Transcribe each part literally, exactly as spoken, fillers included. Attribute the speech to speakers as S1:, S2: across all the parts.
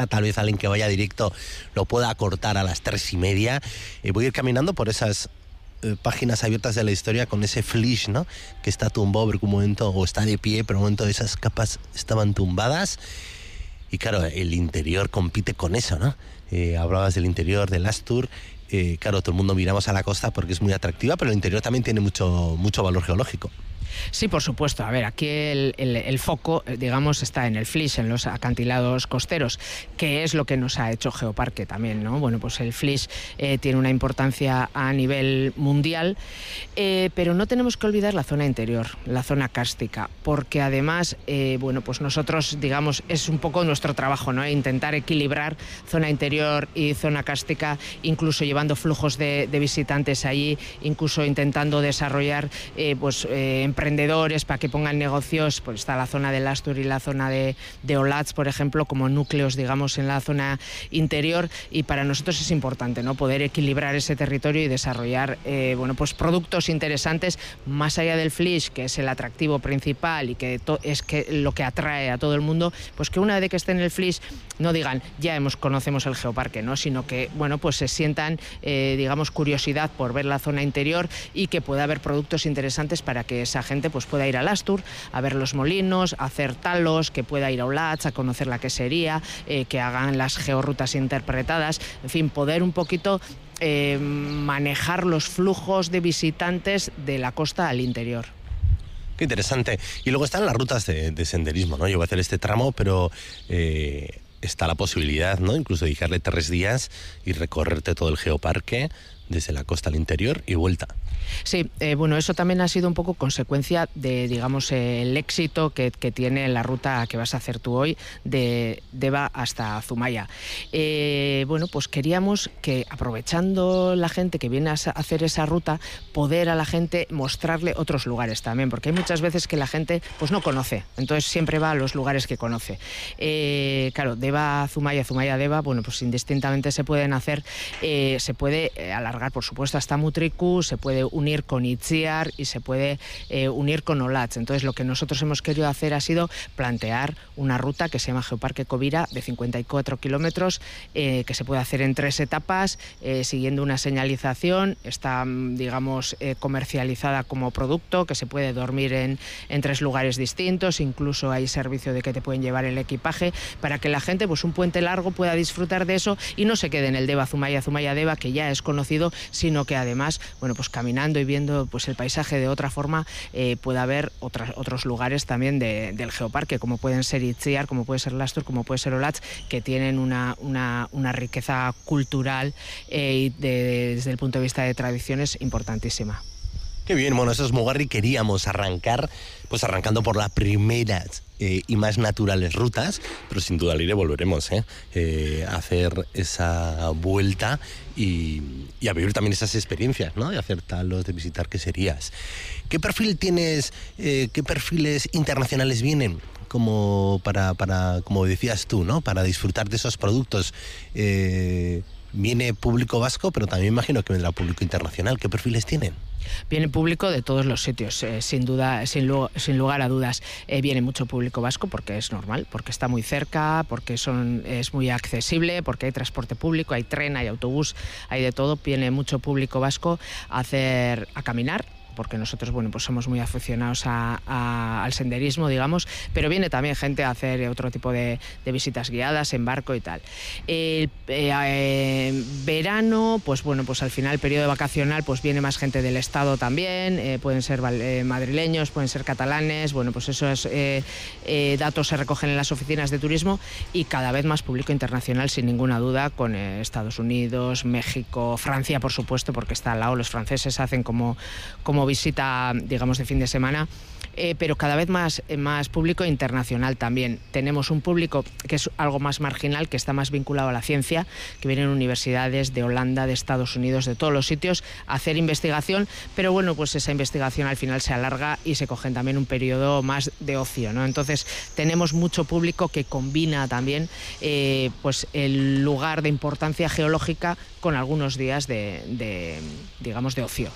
S1: corta, tal vez alguien que vaya directo lo pueda cortar a las tres y media. Eh, voy a ir caminando por esas eh, páginas abiertas de la historia con ese Flix, ¿no? Que está tumbado por un momento, o está de pie, pero un momento esas capas estaban tumbadas. Y claro, el interior compite con eso, ¿no? Eh, hablabas del interior, del Astur. Eh, claro, todo el mundo miramos a la costa porque es muy atractiva, pero el interior también tiene mucho, mucho valor geológico.
S2: Sí, por supuesto. A ver, aquí el, el, el foco, digamos, está en el Flix, en los acantilados costeros, que es lo que nos ha hecho Geoparque también, ¿no? Bueno, pues el Flix eh, tiene una importancia a nivel mundial, eh, pero no tenemos que olvidar la zona interior, la zona cárstica, porque además, eh, bueno, pues nosotros, digamos, es un poco nuestro trabajo, ¿no? Intentar equilibrar zona interior y zona cárstica, incluso llevando flujos de, de visitantes allí, incluso intentando desarrollar, eh, pues, eh, emprendedores para que pongan negocios. Pues está la zona del Astur y la zona de, de Olatz, por ejemplo, como núcleos, digamos, en la zona interior, y para nosotros es importante, ¿no? Poder equilibrar ese territorio y desarrollar eh, bueno, pues productos interesantes más allá del Flix, que es el atractivo principal y que to- es que lo que atrae a todo el mundo, pues que una vez que estén en el Flix no digan ya hemos conocemos el Geoparque, ¿no? Sino que, bueno, pues se sientan eh, digamos curiosidad por ver la zona interior y que pueda haber productos interesantes para que esa gente pues pueda ir al Astur, a ver los molinos, a hacer talos, que pueda ir a Olatz, a conocer la quesería, eh, que hagan las georrutas interpretadas, en fin, poder un poquito eh, manejar los flujos de visitantes de la costa al interior.
S1: Qué interesante. Y luego están las rutas de, de senderismo, ¿no? Yo voy a hacer este tramo, pero eh, está la posibilidad, ¿no? Incluso dedicarle tres días y recorrerte todo el Geoparque desde la costa al interior y vuelta.
S2: Sí, eh, bueno, eso también ha sido un poco consecuencia de, digamos, eh, el éxito que, que tiene la ruta que vas a hacer tú hoy de Deva hasta Zumaya. Eh, bueno, pues queríamos que, aprovechando la gente que viene a hacer esa ruta, poder a la gente mostrarle otros lugares también, porque hay muchas veces que la gente pues no conoce, entonces siempre va a los lugares que conoce. Eh, claro, Deva Zumaya, Zumaya Deva, bueno, pues indistintamente se pueden hacer, eh, se puede eh, alargar, por supuesto, hasta Mutriku, se puede unir con Itziar y se puede eh, unir con Olatz. Entonces lo que nosotros hemos querido hacer ha sido plantear una ruta que se llama Geoparque Covira de cincuenta y cuatro kilómetros, eh, que se puede hacer en tres etapas, eh, siguiendo una señalización. Está, digamos, eh, comercializada como producto, que se puede dormir en, en tres lugares distintos, incluso hay servicio de que te pueden llevar el equipaje, para que la gente, pues un puente largo, pueda disfrutar de eso y no se quede en el Deva Zumaya, Zumaya Deva, que ya es conocido, sino que además, bueno, pues caminando y viendo pues el paisaje de otra forma, eh, puede haber otras, otros lugares también de, del Geoparque, como pueden ser Itziar, como puede ser Lastur, como puede ser Olatz, que tienen una, una, una riqueza cultural eh, y de, desde el punto de vista de tradiciones importantísima.
S1: Qué bien, bueno, eso es Mugarri. Queríamos arrancar, pues arrancando por las primeras eh, y más naturales rutas, pero sin duda al aire volveremos ¿eh? Eh, a hacer esa vuelta y, y a vivir también esas experiencias, ¿no? De hacer talos, de visitar queserías. ¿Qué perfil tienes, eh, qué perfiles internacionales vienen? Como para, para, como decías tú, ¿no? Para disfrutar de esos productos. Eh, viene público vasco, pero también imagino que vendrá público internacional. ¿Qué perfiles tienen?
S2: Viene público de todos los sitios, eh, sin duda, sin, lu- sin lugar a dudas. Eh, viene mucho público vasco porque es normal, porque está muy cerca, porque son, es muy accesible, porque hay transporte público, hay tren, hay autobús, hay de todo. Viene mucho público vasco a hacer, a caminar, porque nosotros, bueno, pues somos muy aficionados a, a, al senderismo, digamos, pero viene también gente a hacer otro tipo de, de visitas guiadas en barco y tal. El eh, eh, verano, pues bueno, pues al final, el periodo vacacional, pues viene más gente del Estado también, eh, pueden ser eh, madrileños, pueden ser catalanes, bueno, pues esos eh, eh, datos se recogen en las oficinas de turismo, y cada vez más público internacional, sin ninguna duda, con eh, Estados Unidos, México, Francia, por supuesto, porque está al lado, los franceses hacen como, como visita, digamos, de fin de semana, eh, pero cada vez más, eh, más público internacional también. Tenemos un público que es algo más marginal, que está más vinculado a la ciencia, que vienen universidades de Holanda, de Estados Unidos, de todos los sitios, a hacer investigación, pero bueno, pues esa investigación al final se alarga y se cogen también un periodo más de ocio, ¿no? Entonces tenemos mucho público que combina también eh, pues el lugar de importancia geológica con algunos días de, de digamos, de ocio.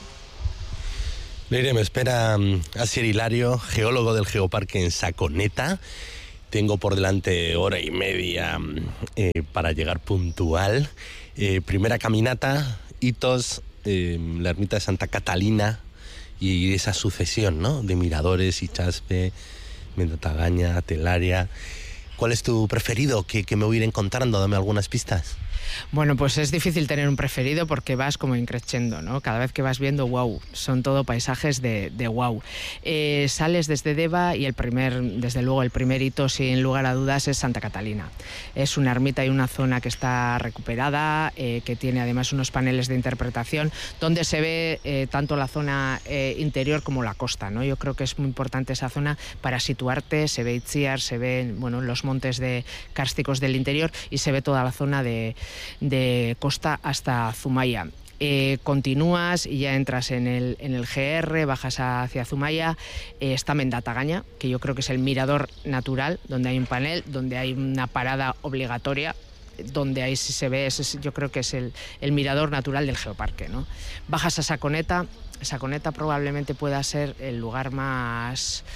S1: Leire, me espera Asier Hilario, geólogo del Geoparque en Saconeta. tengo por delante hora y media eh, para llegar puntual. Eh, primera caminata, hitos, eh, la ermita de Santa Catalina y esa sucesión, ¿no?, de miradores, Ichaspe, Mendatagaña, Telaria. ¿Cuál es tu preferido? ¿Qué, qué me voy a ir encontrando? Dame algunas pistas.
S2: Bueno, pues es difícil tener un preferido porque vas como increciendo, ¿no? Cada vez que vas viendo, wow, son todo paisajes de, de wow. Eh, sales desde Deva y el primer, desde luego el primer hito, sin lugar a dudas, es Santa Catalina. Es una ermita y una zona que está recuperada, eh, que tiene además unos paneles de interpretación, donde se ve eh, tanto la zona eh, interior como la costa, ¿no? Yo creo que es muy importante esa zona para situarte. Se ve Itziar, se ven, bueno, los montes de cársticos del interior y se ve toda la zona de de costa hasta Zumaya. Eh, continúas y ya entras en el, en el G R, bajas hacia Zumaya, eh, está Mendatagaña, que yo creo que es el mirador natural, donde hay un panel, donde hay una parada obligatoria, donde ahí sí se ve, ese, yo creo que es el, el mirador natural del geoparque, ¿no? Bajas a Saconeta. Saconeta probablemente pueda ser el lugar más...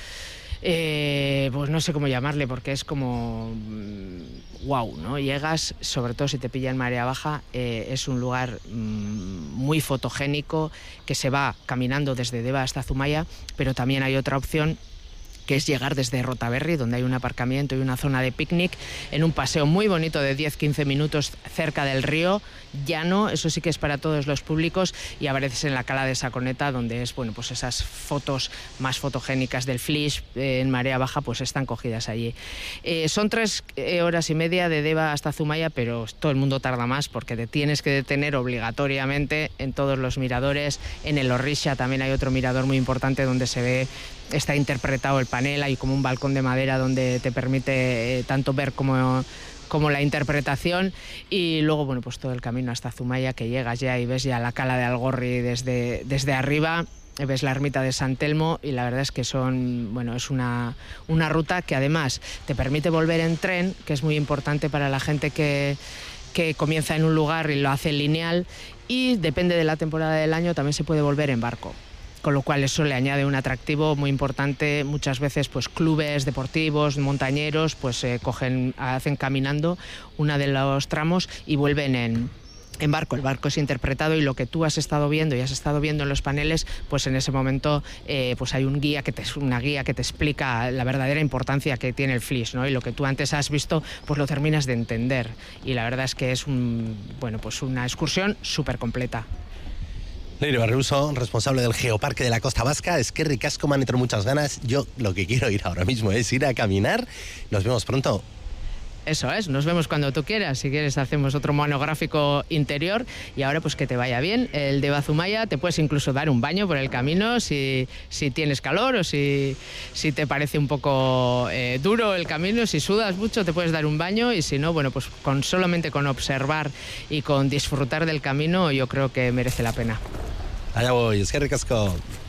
S2: Eh, pues no sé cómo llamarle, porque es como wow, ¿no? Llegas, sobre todo si te pilla en marea baja, eh, es un lugar mmm, muy fotogénico, que se va caminando desde Deva hasta Zumaya, pero también hay otra opción, que es llegar desde Rotaberri, donde hay un aparcamiento y una zona de picnic, en un paseo muy bonito de diez a quince minutos cerca del río, llano, eso sí que es para todos los públicos, y apareces en la cala de Saconeta, donde es, bueno, pues esas fotos más fotogénicas del Flix eh, en marea baja, pues están cogidas allí. Eh, son tres eh, horas y media de Deva hasta Zumaya, pero todo el mundo tarda más porque te tienes que detener obligatoriamente en todos los miradores. En el Orrisha también hay otro mirador muy importante donde se ve, está interpretado el panel, hay como un balcón de madera donde te permite eh, tanto ver como, como la interpretación, y luego, bueno, pues todo el camino hasta Zumaya, que llegas ya y ves ya la cala de Algorri desde, desde arriba, ves la ermita de San Telmo, y la verdad es que son, bueno, es una, una ruta que además te permite volver en tren, que es muy importante para la gente que, que comienza en un lugar y lo hace lineal, y depende de la temporada del año también se puede volver en barco. Con lo cual eso le añade un atractivo muy importante. Muchas veces pues clubes deportivos, montañeros, pues eh, cogen, hacen caminando una de los tramos y vuelven en, en barco. El barco es interpretado y lo que tú has estado viendo y has estado viendo en los paneles, pues en ese momento eh, pues hay un guía que te, una guía que te explica la verdadera importancia que tiene el Flix, ¿no? Y lo que tú antes has visto, pues lo terminas de entender. Y la verdad es que es un, bueno, pues una excursión súper completa.
S1: Leire Barriuso, responsable del Geoparque de la Costa Vasca. Es que ricasco, me han entrado muchas ganas. Yo lo que quiero ir ahora mismo es ir a caminar. Nos vemos pronto.
S2: Eso es, nos vemos cuando tú quieras. Si quieres hacemos otro monográfico interior, y ahora pues que te vaya bien el de Zumaya. Te puedes incluso dar un baño por el camino si, si tienes calor o si, si te parece un poco eh, duro el camino. Si sudas mucho te puedes dar un baño, y si no, bueno, pues con solamente con observar y con disfrutar del camino yo creo que merece la pena.
S1: Allá voy, es que ricasco.